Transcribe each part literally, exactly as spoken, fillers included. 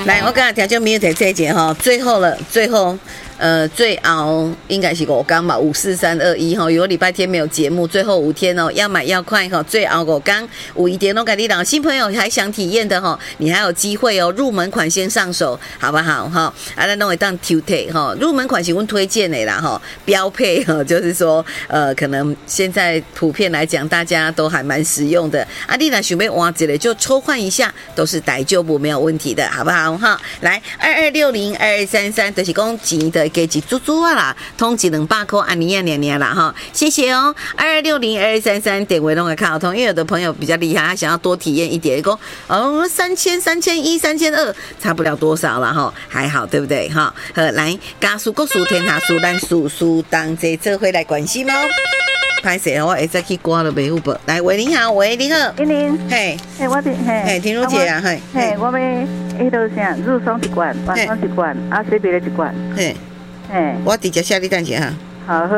来，我刚才听就没有在这一节哈，最后了，最后。呃，最熬应该是五天吧，五四三二一哈，有个礼拜天没有节目，最后五天哦，要买要快哈，最熬五天，五一点都给你讲，新朋友还想体验的哈，你还有机会哦，入门款先上手，好不好哈？啊，咱弄一档 Q T 哈，入门款是我推荐的啦哈，标配哈，就是说呃，可能现在普遍来讲，大家都还蛮实用的。啊，你若想要换一个就抽换一下，都是逮就不没有问题的，好不好哈？来，二二六零二二三三，就是讲钱的。给几猪猪啊啦，通几两百块安尼啊年年啦哈，谢谢哦，二二六零二二三三点为弄个看好通，因为有的朋友比较厉害，他想要多体验一点，讲哦三千三千一三千二差不了多少了哈，还好对不对哈？好，来家属国属天下属咱属属当这这回来关心哦。拍摄我会再去挂了维护部。来，喂，你好，喂，你好， 玲玲， 嘿， 嘿，我的嘿， 嘿，田如姐啊，嘿， 嘿，我们迄度啥日霜一罐，晚霜一罐，啊，西边的一罐， 嘿。 嘿， 我直接写你等一下哈。 好好，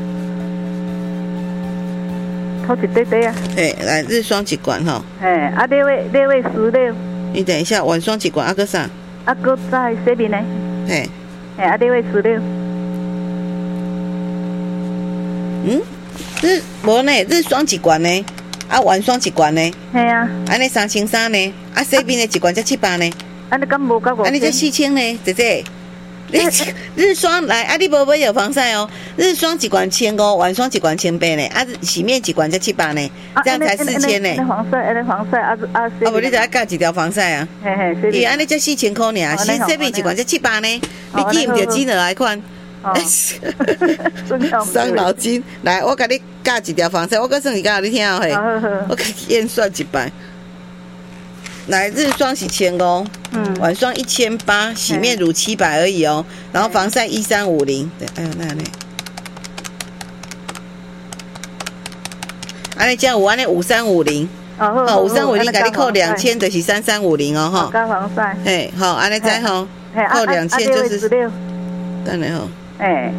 偷一堆堆啊。 嘿，来日霜一罐哈。 嘿，啊，六月六月十六。 你等一下，晚霜一罐，啊个啥？ 啊个在西边呢。 嘿。 嘿，啊六月十六。 嗯，日无呢，日霜一罐呢，啊晚霜一罐呢。 嘿啊。 安尼三千三呢，啊西边的一罐才七百呢。 啊你敢无够五千？ 啊你才四千呢，姐姐。日霜来，啊你无买有防晒哦，日霜一罐千五，晚霜一罐千八呢，啊洗面一罐才七百呢，这样才四千呢。 防晒，安尼防晒，啊啊。 啊无你得要加一条防晒啊。 嘿嘿， 伊安尼才四千块尔，洗洗面一罐才七百呢，你记唔着金额来款？伤脑筋。来，我甲你加一条防晒，我搁算一下你听嘿，我给你验算一摆。来，日霜是千五，嗯，晚霜一千八，洗面乳七百而已哦，然后防晒一三五零，对，哎呦那呢，安尼这样有安尼五三五零，哦，五三五零，给你扣两千就是三三五零哦哈， 加防晒， 嘿，好，安尼再吼，扣两千就是，等下吼，哎，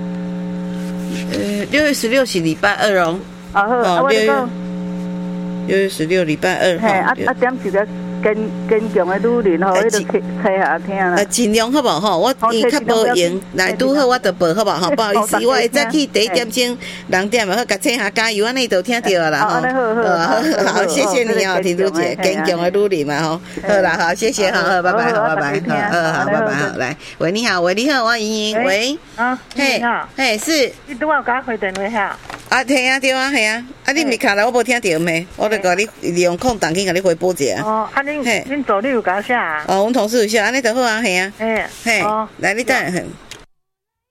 呃，六月十六是礼拜二哦， 哦，六月。 六月十六礼拜二哈，啊啊点一个坚坚强的女人吼，迄个吹下听啦。呃， 尽量好不好吼？我伊较无闲，来拄好我就报好不好？不好意思，我会早起第一点钟两点嘛，好甲吹下加油，安尼就听到啦吼。好，好，谢谢你哦，田主姐，坚强的女人嘛吼。好啦，好，谢谢，好，好，拜拜，好，拜拜，好，好，拜拜，好，来，喂，你好，喂，你好，我莹莹，喂， 啊，嘿， 嘿，是， 你拄有甲我回电话哈？ 啊，听啊，对啊，系啊，啊，你咪卡来，我无听到咩？我就甲你利用空档去甲你回拨者啊。 哦，啊，恁恁助理有甲写啊？ 哦，阮同事有写，安尼就好啊，系啊。 嘿， 嘿，来，你等，